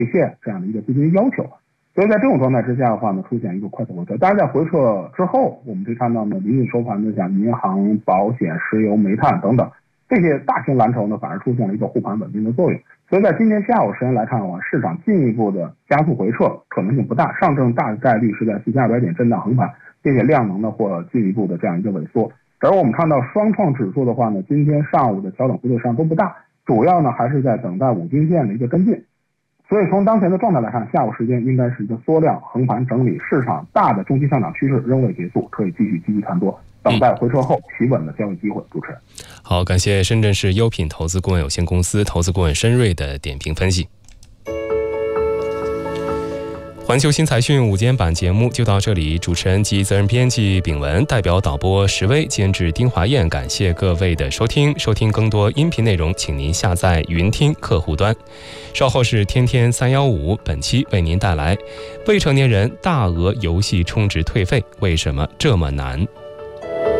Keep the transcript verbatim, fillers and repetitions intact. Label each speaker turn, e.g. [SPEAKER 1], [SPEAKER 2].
[SPEAKER 1] 现这样的一个资金要求。所以在这种状态之下的话呢，出现一个快速回撤。当然在回撤之后，我们可以看到呢，临近收盘的像银行、保险、石油、煤炭等等这些大型蓝筹呢，反而出现了一个护盘稳定的作用。所以在今天下午时间来看的话，市场进一步的加速回撤可能性不大，上证大概率是在四千二百点震荡横盘，并且量能呢或进一步的这样一个萎缩。而我们看到双创指数的话呢，今天上午的调整幅度上都不大，主要呢还是在等待五均线的一个跟进。所以从当前的状态来看，下午时间应该是一个缩量横盘整理，市场大的中期上涨趋势仍未结束，可以继续积极看多，等待回撤后企稳的交易机会。主持人，
[SPEAKER 2] 好，感谢深圳市优品投资顾问有限公司投资顾问申瑞的点评分析。环球新财讯午间版节目就到这里，主持人及责任编辑炳文，代表导播石威，监制丁华燕，感谢各位的收听。收听更多音频内容，请您下载云听客户端。稍后是天天三一五，本期为您带来未成年人大额游戏充值退费，为什么这么难？